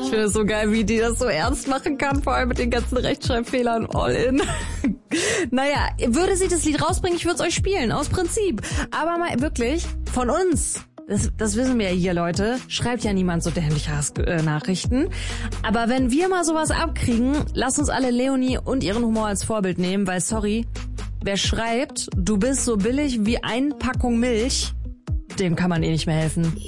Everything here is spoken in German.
Ich finde es so geil, wie die das so ernst machen kann, vor allem mit den ganzen Rechtschreibfehlern all in. Naja, würde sie das Lied rausbringen, ich würde es euch spielen, aus Prinzip. Aber mal wirklich, von uns, das wissen wir ja hier, Leute, schreibt ja niemand so dämliche Nachrichten. Aber wenn wir mal sowas abkriegen, lasst uns alle Leonie und ihren Humor als Vorbild nehmen, weil sorry, wer schreibt, du bist so billig wie eine Packung Milch, dem kann man eh nicht mehr helfen.